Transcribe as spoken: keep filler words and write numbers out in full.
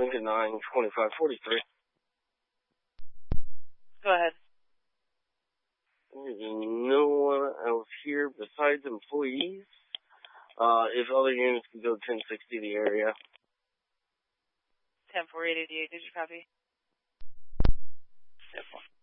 to nine twenty-five forty-three. Go ahead. There's no one else here besides employees. Uh, if other units can go ten sixty the area. ten four eight eighty-eight, did you copy? Yep.